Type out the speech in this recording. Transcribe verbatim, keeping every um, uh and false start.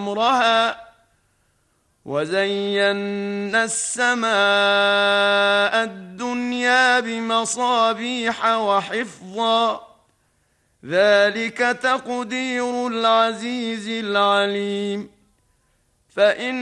أمرها وزينا السماء الدنيا بمصابيح وحفظا ذلك تقدير العزيز العليم. فإن